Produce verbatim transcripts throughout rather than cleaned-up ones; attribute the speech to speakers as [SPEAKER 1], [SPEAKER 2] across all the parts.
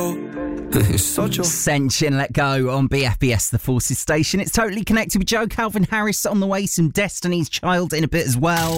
[SPEAKER 1] It's such a...
[SPEAKER 2] Senshin, Let Go on B F B S, the Forces station. It's Totally Connected with Joe Calvin Harris on the way. Some Destiny's Child in a bit as well.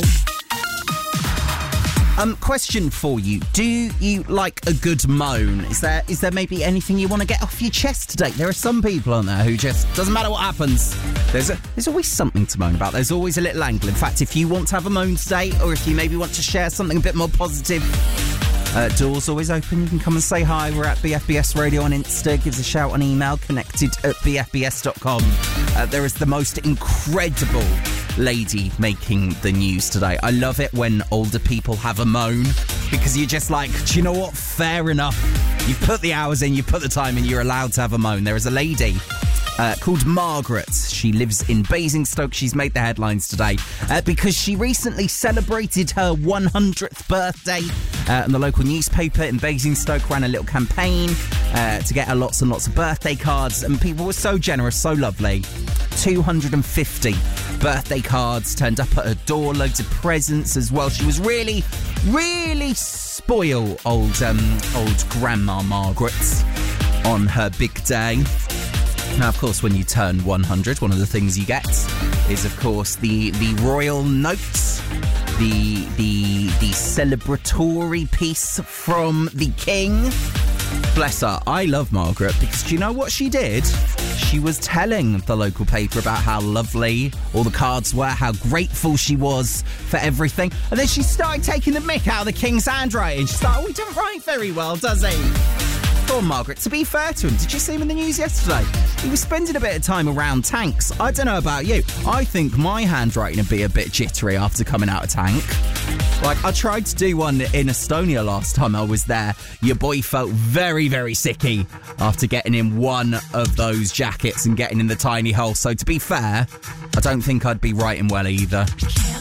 [SPEAKER 2] Um, question for you. Do you like a good moan? Is there is there maybe anything you want to get off your chest today? There are some people on there who just, doesn't matter what happens, there's a, there's always something to moan about. There's always a little angle. In fact, if you want to have a moan today, or if you maybe want to share something a bit more positive, Uh, doors always open. You can come and say hi. We're at B F B S Radio on Insta. Give us a shout on email, connected at b f b s dot com. Uh, there is the most incredible lady making the news today. I love it when older people have a moan, because you're just like, do you know what? Fair enough. You put the hours in, you put the time in, you're allowed to have a moan. There is a lady Uh, called Margaret. She lives in Basingstoke. She's made the headlines today uh, because she recently celebrated her one hundredth birthday, uh, and the local newspaper in Basingstoke ran a little campaign uh, to get her lots and lots of birthday cards, and people were so generous, so lovely. two hundred fifty birthday cards turned up at her door, loads of presents as well. She was really, really spoil old, um, old Grandma Margaret on her big day. Now, of course, when you turn one hundred, one of the things you get is, of course, the, the royal notes, the, the, the celebratory piece from the king. Bless her. I love Margaret because do you know what she did? She was telling the local paper about how lovely all the cards were, how grateful she was for everything. And then she started taking the mick out of the king's handwriting. She's like, oh, he doesn't write very well, does he? Poor Margaret. To be fair to him, did you see him in the news yesterday? He was spending a bit of time around tanks. I don't know about you. I think my handwriting would be a bit jittery after coming out of tank. Like, I tried to do one in Estonia last time I was there. Your boy felt very, very sicky after getting in one of those jackets and getting in the tiny hole. So to be fair, I don't think I'd be writing well either.